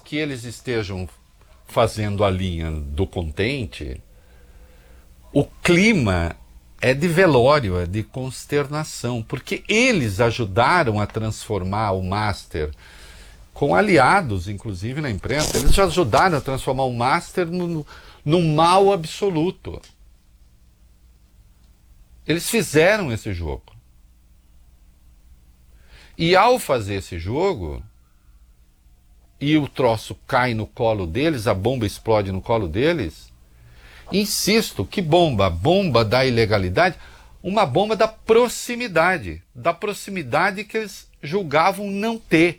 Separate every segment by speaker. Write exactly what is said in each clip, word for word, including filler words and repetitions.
Speaker 1: que eles estejam fazendo a linha do contente, o clima é de velório, é de consternação, porque eles ajudaram a transformar o Master, com aliados, inclusive na imprensa, eles já ajudaram a transformar o Master no, no mal absoluto. Eles fizeram esse jogo. E ao fazer esse jogo, e o troço cai no colo deles, a bomba explode no colo deles, insisto, que bomba? Bomba da ilegalidade, uma bomba da proximidade, da proximidade que eles julgavam não ter.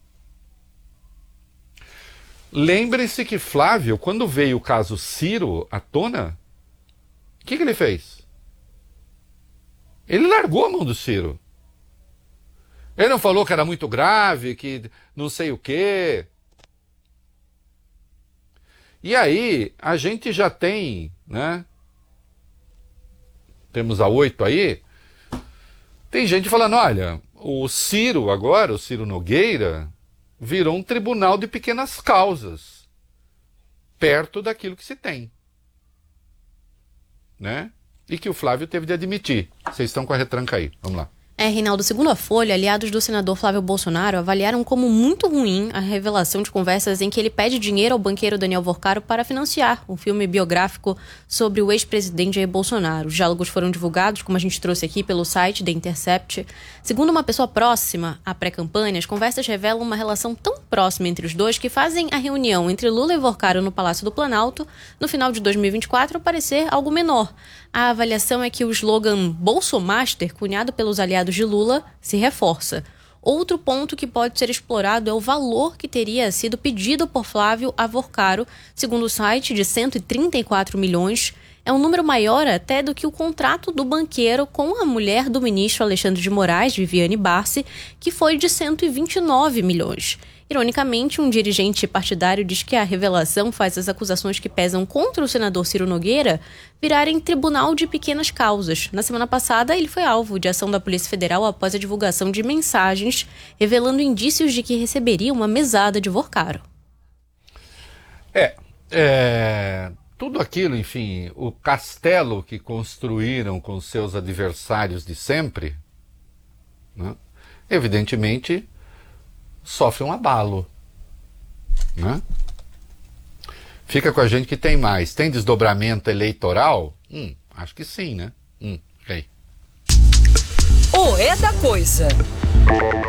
Speaker 1: Lembrem-se que Flávio, quando veio o caso Ciro à tona, o que, que ele fez? Ele largou a mão do Ciro. Ele não falou que era muito grave, que não sei o quê. E aí, a gente já tem, né? Temos a oito aí. Tem gente falando, olha, o Ciro agora, o Ciro Nogueira, virou um tribunal de pequenas causas, perto daquilo que se tem, né? E que o Flávio teve de admitir. Vocês estão com a retranca aí, vamos lá.
Speaker 2: É, Reinaldo, segundo a Folha, aliados do senador Flávio Bolsonaro avaliaram como muito ruim a revelação de conversas em que ele pede dinheiro ao banqueiro Daniel Vorcaro para financiar um filme biográfico sobre o ex-presidente Jair Bolsonaro. Os diálogos foram divulgados, como a gente trouxe aqui, pelo site The Intercept. Segundo uma pessoa próxima à pré-campanha, as conversas revelam uma relação tão próxima entre os dois que fazem a reunião entre Lula e Vorcaro no Palácio do Planalto, no final de dois mil e vinte e quatro, parecer algo menor. A avaliação é que o slogan Bolsomaster, cunhado pelos aliados de Lula, se reforça. Outro ponto que pode ser explorado é o valor que teria sido pedido por Flávio a Vorcaro, segundo o site, de cento e trinta e quatro milhões. É um número maior até do que o contrato do banqueiro com a mulher do ministro Alexandre de Moraes, Viviane Barsi, que foi de cento e vinte e nove milhões. Ironicamente, um dirigente partidário diz que a revelação faz as acusações que pesam contra o senador Ciro Nogueira virarem tribunal de pequenas causas. Na semana passada, ele foi alvo de ação da Polícia Federal após a divulgação de mensagens revelando indícios de que receberia uma mesada de Vorcaro.
Speaker 1: É, é, tudo aquilo, enfim, o castelo que construíram com seus adversários de sempre, né, evidentemente sofre um abalo, né? Fica com a gente que tem mais. Tem desdobramento eleitoral? Hum, acho que sim, né? Hum, ok.
Speaker 3: O É da Coisa.